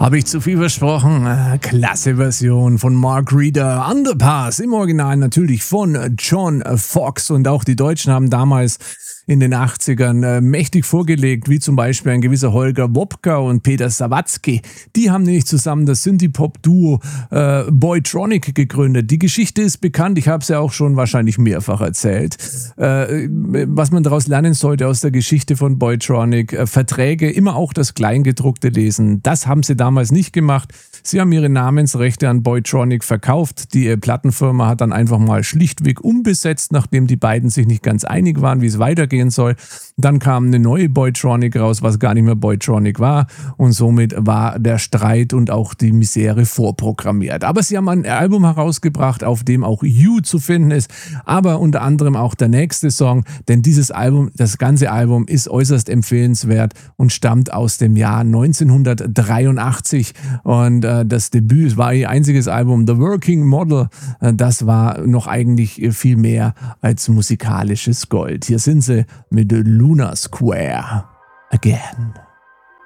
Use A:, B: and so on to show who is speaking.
A: Habe ich zu viel versprochen? Klasse Version von Mark Reeder, Underpass, im Original natürlich von John Fox, und auch die Deutschen haben damals in den 80ern mächtig vorgelegt, wie zum Beispiel ein gewisser Holger Wopka und Peter Sawatzki. Die haben nämlich zusammen das Synthie-Pop-Duo Boytronic gegründet. Die Geschichte ist bekannt, ich habe es ja auch schon wahrscheinlich mehrfach erzählt. Was man daraus lernen sollte aus der Geschichte von Boytronic: Verträge, immer auch das Kleingedruckte lesen. Das haben sie damals nicht gemacht. Sie haben ihre Namensrechte an Boytronic verkauft. Die Plattenfirma hat dann einfach mal schlichtweg umbesetzt, nachdem die beiden sich nicht ganz einig waren, wie es weitergehen soll. Dann kam eine neue Boytronic raus, was gar nicht mehr Boytronic war, und somit war der Streit und auch die Misere vorprogrammiert. Aber sie haben ein Album herausgebracht, auf dem auch You zu finden ist, aber unter anderem auch der nächste Song, denn dieses Album, das ganze Album ist äußerst empfehlenswert und stammt aus dem Jahr 1983, und das Debüt war ihr einziges Album, The Working Model. Das war noch eigentlich viel mehr als musikalisches Gold. Hier sind sie mit Luna Square Again.